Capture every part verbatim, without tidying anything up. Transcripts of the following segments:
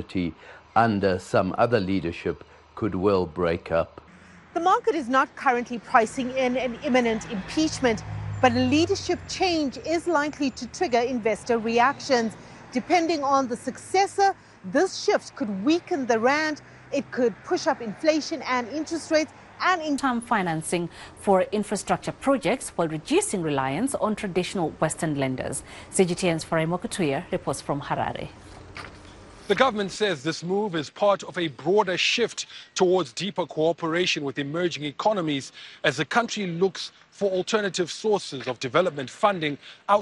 community under some other leadership could well break up. The market is not currently pricing in an imminent impeachment, but a leadership change is likely to trigger investor reactions. Depending on the successor, this shift could weaken the rand, it could push up inflation and interest rates, and in term financing for infrastructure projects while reducing reliance on traditional Western lenders. C G T N's Faremo Kutuya reports from Harare. The government says this move is part of a broader shift towards deeper cooperation with emerging economies as the country looks for alternative sources of development funding out.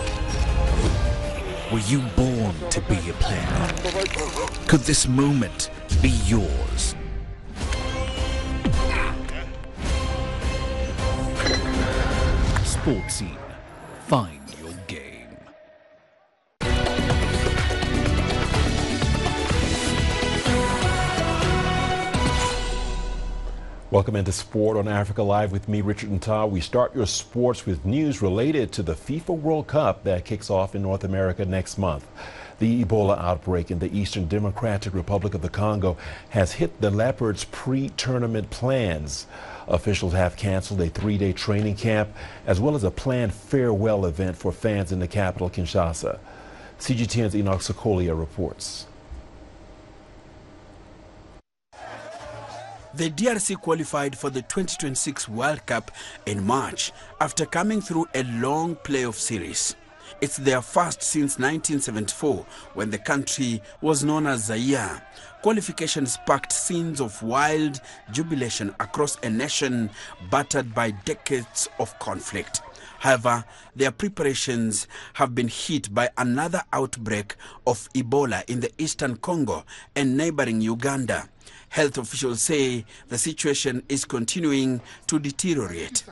Were you born to be a player? Could this moment be yours? Sports Scene. Find your game. Welcome into Sport on Africa Live with me, Richard Nta. We start your sports with news related to the FIFA World Cup that kicks off in North America next month. The Ebola outbreak in the Eastern Democratic Republic of the Congo has hit the Leopards' pre-tournament plans. Officials have canceled a three-day training camp as well as a planned farewell event for fans in the capital, Kinshasa. C G T N's Enoch Sokolia reports. The D R C qualified for the twenty twenty-six World Cup in March after coming through a long playoff series. It's their first since nineteen seventy-four, when the country was known as Zaire. Qualification sparked scenes of wild jubilation across a nation battered by decades of conflict. However, their preparations have been hit by another outbreak of Ebola in the eastern Congo and neighboring Uganda. Health officials say the situation is continuing to deteriorate.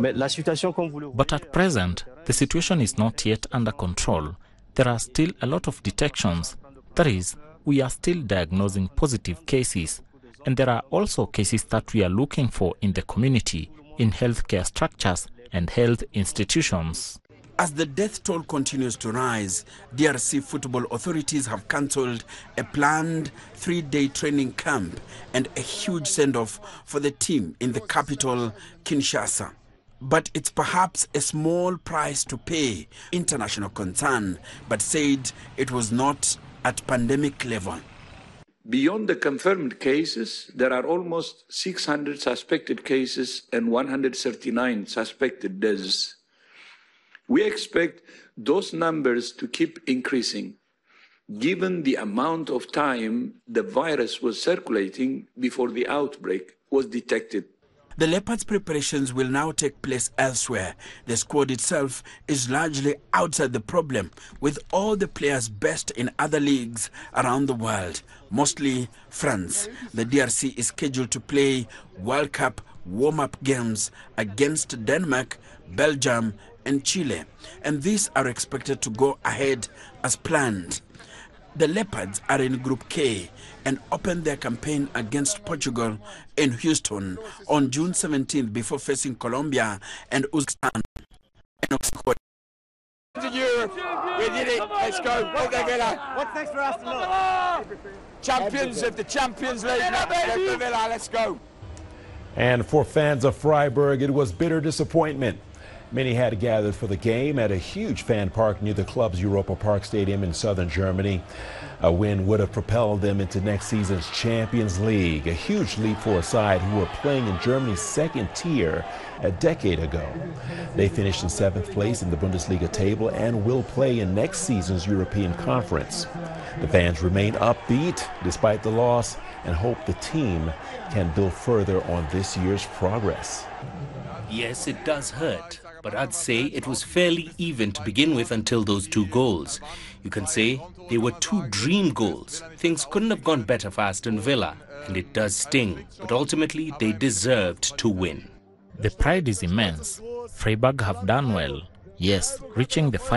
But at present, the situation is not yet under control. There are still a lot of detections. That is, we are still diagnosing positive cases. And there are also cases that we are looking for in the community, in healthcare structures and health institutions. As the death toll continues to rise, D R C football authorities have cancelled a planned three-day training camp and a huge send-off for the team in the capital, Kinshasa. But it's perhaps a small price to pay, international concern, but said it was not at pandemic level. Beyond the confirmed cases, there are almost six hundred suspected cases and one hundred thirty-nine suspected deaths. We expect those numbers to keep increasing, given the amount of time the virus was circulating before the outbreak was detected. The Leopards' preparations will now take place elsewhere. The squad itself is largely outside the problem, with all the players best in other leagues around the world, mostly France. The D R C is scheduled to play World Cup warm-up games against Denmark, Belgium, and Chile, and these are expected to go ahead as planned. The Leopards are in Group K and open their campaign against Portugal in Houston on June seventeenth before facing Colombia and Uzbekistan. To Europe, we did it. Let's go. What's next for Aston Villa? Champions of the Champions League. Villa, let's go. And for fans of Freiburg, it was bitter disappointment. Many had gathered for the game at a huge fan park near the club's Europa Park Stadium in southern Germany. A win would have propelled them into next season's Champions League, a huge leap for a side who were playing in Germany's second tier a decade ago. They finished in seventh place in the Bundesliga table and will play in next season's European Conference. The fans remain upbeat despite the loss and hope the team can build further on this year's progress. Yes, it does hurt, but I'd say it was fairly even to begin with until those two goals. You can say they were two dream goals. Things couldn't have gone better for Aston Villa, and it does sting, but ultimately they deserved to win. The pride is immense. Freiburg have done well. Yes, reaching the final